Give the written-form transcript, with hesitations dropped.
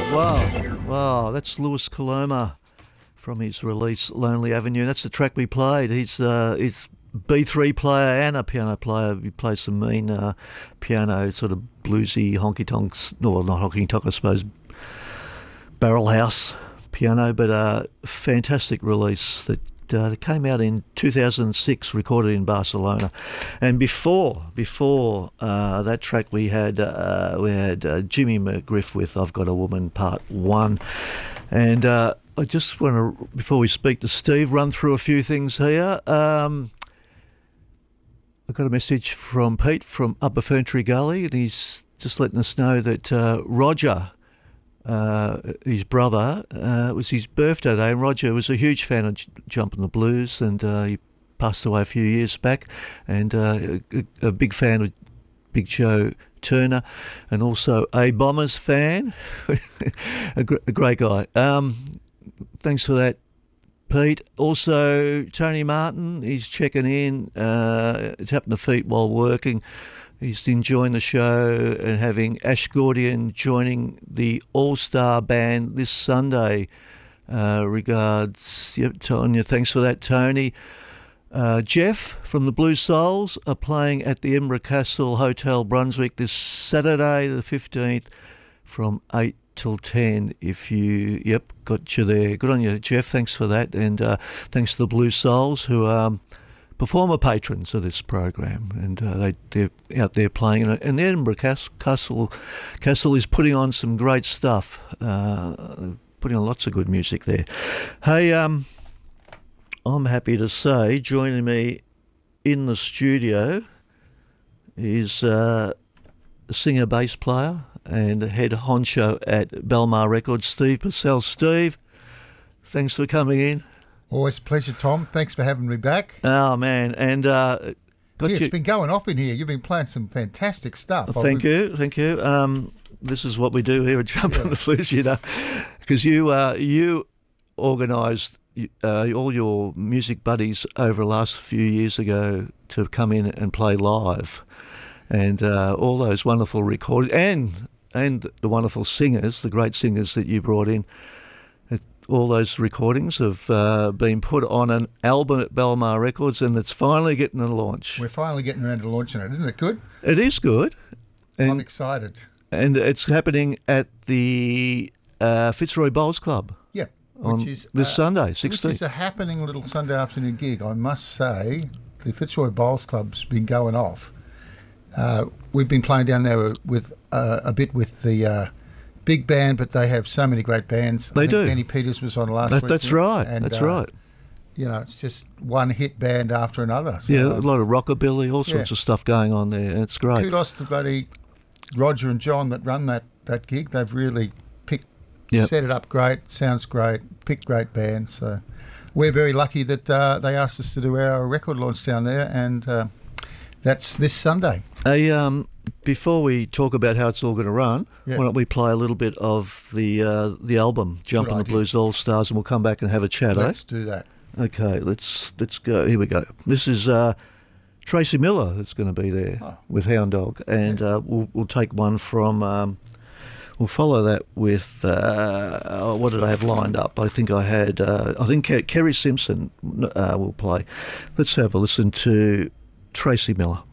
Wow, that's Louis Coloma from his release Lonely Avenue. That's the track we played. He's B3 player and a piano player. He plays some mean piano, sort of bluesy honky-tonks, well, not honky-tonk, I suppose, barrel house piano, but a fantastic release that came out in 2006, recorded in Barcelona. And before that track, we had Jimmy McGriff with "I've Got a Woman" Part 1. And I just want to, before we speak to Steve, run through a few things here. I got a message from Pete from Upper Ferntree Gully, and he's just letting us know that Roger, his brother, it was his birthday day, and Roger was a huge fan of Jumpin' the Blues, and he passed away a few years back, and a big fan of Big Joe Turner, and also a Bombers fan, a great guy. Thanks for that, Pete. Also, Tony Martin, he's checking in. It's happened to Feet while working. He's enjoying the show and having Ash Gordian joining the All-Star Band this Sunday. Regards. Yep, Tonya, thanks for that, Tony. Jeff from the Blue Souls are playing at the Edinburgh Castle Hotel Brunswick this Saturday the 15th from 8 till 10. Got you there. Good on you, Jeff. Thanks for that. And thanks to the Blue Souls, who are performer patrons of this program, and they're out there playing. And the Edinburgh Castle is putting on some great stuff, putting on lots of good music there. Hey, I'm happy to say joining me in the studio is a singer, bass player, and head honcho at Belmar Records, Steve Purcell. Steve, thanks for coming in. Always a pleasure, Tom. Thanks for having me back. Oh, man. And it's been going off in here. You've been playing some fantastic stuff. Thank you. This is what we do here at Jumpin' the Blues, because you organised all your music buddies over the last few years ago to come in and play live, and all those wonderful recordings and the wonderful singers, the great singers that you brought in. All those recordings have been put on an album at Belmar Records, and it's finally getting a launch. We're finally getting around to launching it. Isn't it good? It is good. And I'm excited. And it's happening at the Fitzroy Bowls Club. Yeah. Which is this Sunday, 16th. Which is a happening little Sunday afternoon gig. I must say, the Fitzroy Bowls Club's been going off. We've been playing down there with a bit with the big band, but they have so many great bands. They do. Benny Peters was on last week. That's right. And, that's right. It's just one hit band after another. So, yeah, a lot of rockabilly, all sorts of stuff going on there. It's great. Kudos to bloody Roger and John that run that gig. They've really set it up great, sounds great, picked great bands. So we're very lucky that they asked us to do our record launch down there, and that's this Sunday. Before we talk about how it's all going to run, why don't we play a little bit of the album, Jumpin' the Blues All Stars, and we'll come back and have a chat. Let's do that. Okay, let's go. Here we go. This is Tracy Miller that's going to be there with Hound Dog, and we'll take one from. We'll follow that with what did I have lined up? I think Kerry Simpson will play. Let's have a listen to Tracy Miller.